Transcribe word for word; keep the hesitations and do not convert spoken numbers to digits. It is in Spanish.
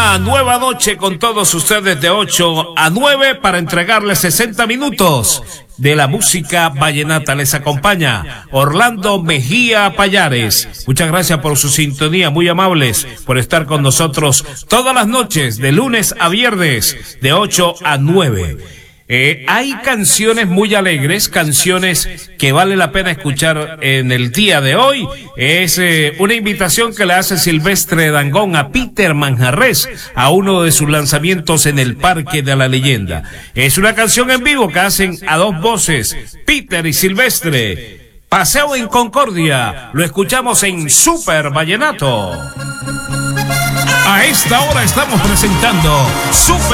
Una nueva noche con todos ustedes de ocho a nueve para entregarles sesenta minutos de la música vallenata. Les acompaña Orlando Mejía Payares. Muchas gracias por su sintonía, muy amables por estar con nosotros todas las noches de lunes a viernes de ocho a nueve. Eh, hay canciones muy alegres, canciones que vale la pena escuchar en el día de hoy. Es eh, una invitación que le hace Silvestre Dangond a Peter Manjarrés a uno de sus lanzamientos en el Parque de la Leyenda. Es una canción en vivo que hacen a dos voces, Peter y Silvestre. Paseo en Concordia, lo escuchamos en Super Vallenato. A esta hora estamos presentando Super